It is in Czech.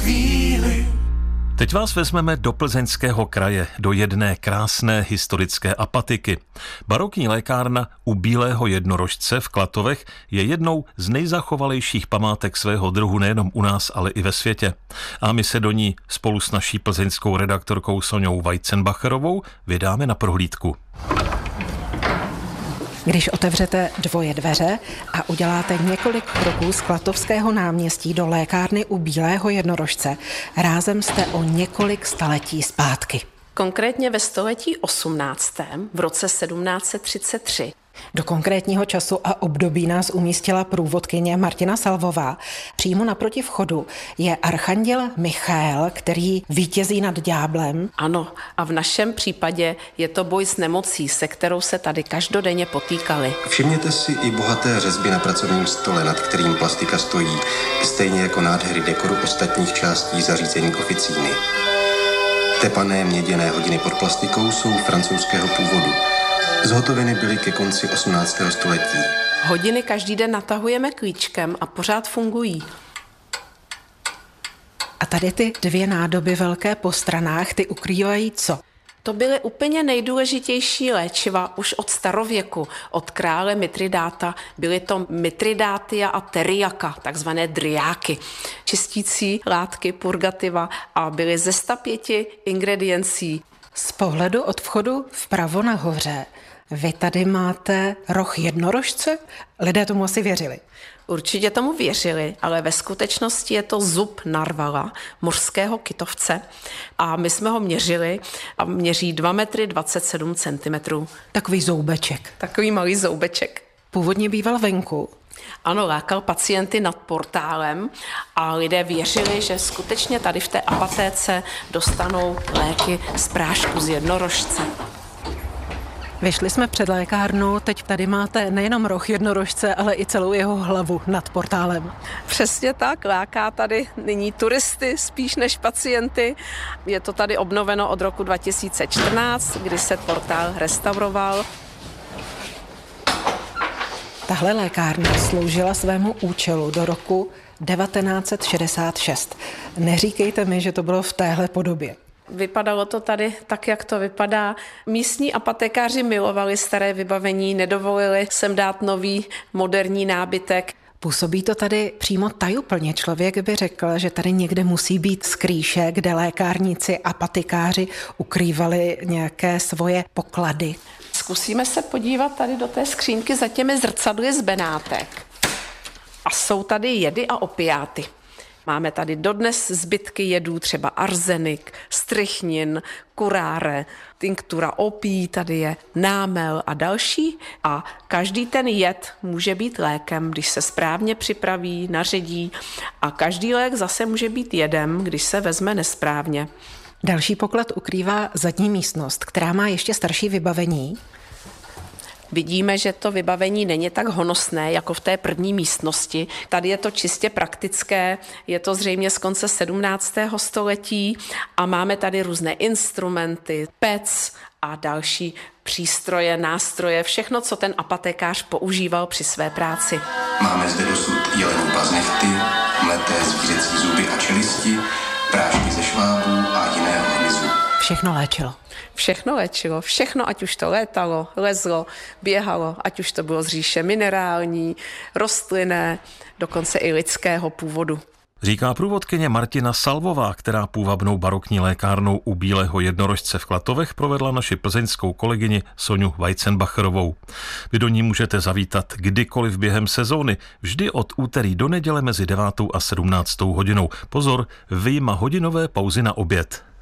chvíli. Teď vás vezmeme do Plzeňského kraje, do jedné krásné historické apatiky. Barokní lékárna u Bílého jednorožce v Klatovech je jednou z nejzachovalejších památek svého druhu nejenom u nás, ale i ve světě. A my se do ní spolu s naší plzeňskou redaktorkou Soňou Weizenbacherovou vydáme na prohlídku. Když otevřete dvoje dveře a uděláte několik kroků z Klatovského náměstí do lékárny u Bílého jednorožce, rázem jste o několik staletí zpátky. Konkrétně ve století 18. v roce 1733. Do konkrétního času a období nás umístila průvodkyně Martina Salvová. Přímo naproti vchodu je archanděl Michael, který vítězí nad ďáblem. Ano, a v našem případě je to boj s nemocí, se kterou se tady každodenně potýkali. Všimněte si i bohaté řezby na pracovním stole, nad kterým plastika stojí, stejně jako nádhery dekoru ostatních částí zařízení oficíny. Tepané měděné hodiny pod plastikou jsou francouzského původu. Zhotoveny byly ke konci 18. století. Hodiny každý den natahujeme klíčkem a pořád fungují. A tady ty dvě nádoby velké po stranách, ty ukrývají co? To byly úplně nejdůležitější léčiva už od starověku, od krále Mitridáta. Byly to Mitridátia a teriaka, takzvané driáky, čistící látky, purgativa a byly ze 105 ingrediencí. Z pohledu od vchodu vpravo nahoře vy tady máte roh jednorožce? Lidé tomu asi věřili. Určitě tomu věřili, ale ve skutečnosti je to zub narvala, mořského kytovce. A my jsme ho měřili a měří 2 metry 27 centimetrů. Takový zoubeček. Takový malý zoubeček. Původně býval venku. Ano, lákal pacienty nad portálem a lidé věřili, že skutečně tady v té apatéce dostanou léky z prášku z jednorožce. Vyšli jsme před lékárnou, teď tady máte nejenom roh jednorožce, ale i celou jeho hlavu nad portálem. Přesně tak, láká tady nyní turisty spíš než pacienty. Je to tady obnoveno od roku 2014, kdy se portál restauroval. Tahle lékárna sloužila svému účelu do roku 1966. Neříkejte mi, že to bylo v téhle podobě. Vypadalo to tady tak, jak to vypadá. Místní apotekáři milovali staré vybavení, nedovolili sem dát nový moderní nábytek. Působí to tady přímo tajuplně. Člověk by řekl, že tady někde musí být skrýše, kde lékárníci a apotekáři ukrývali nějaké svoje poklady. Zkusíme se podívat tady do té skřínky za těmi zrcadly z Benátek. A jsou tady jedy a opiáty. Máme tady dodnes zbytky jedů, třeba arzenik, strychnin, kuráre, tinktura opií, tady je námel a další. A každý ten jed může být lékem, když se správně připraví, naředí. A každý lék zase může být jedem, když se vezme nesprávně. Další poklad ukrývá zadní místnost, která má ještě starší vybavení. Vidíme, že to vybavení není tak honosné jako v té první místnosti. Tady je to čistě praktické, je to zřejmě z konce 17. století a máme tady různé instrumenty, pec a další přístroje, nástroje, všechno, co ten apotekář používal při své práci. Máme zde dosud jelení pazněchty, mleté zvířecí zuby a čelisti, prášky ze švábů a jiného hmyzu. Všechno léčilo. Všechno léčilo, všechno, ať už to létalo, lezlo, běhalo, ať už to bylo z říše minerální, rostlinné, dokonce i lidského původu. Říká průvodkyně Martina Salvová, která půvabnou barokní lékárnou u Bílého jednorožce v Klatovech provedla naši plzeňskou kolegyni Soňu Weizenbacherovou. Vy do ní můžete zavítat kdykoliv během sezóny, vždy od úterý do neděle mezi 9. a 17. hodinou. Pozor, vyjma hodinové pauzy na oběd.